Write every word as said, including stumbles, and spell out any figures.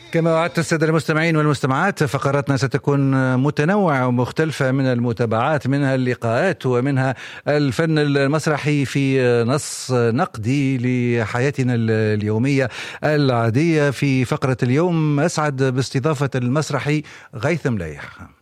كما وعدت السادة المستمعين والمستمعات، فقراتنا ستكون متنوعة ومختلفة، من المتابعات، منها اللقاءات، ومنها الفن المسرحي في نص نقدي لحياتنا اليومية العادية. في فقرة اليوم أسعد باستضافة المسرحي غيث ملايح.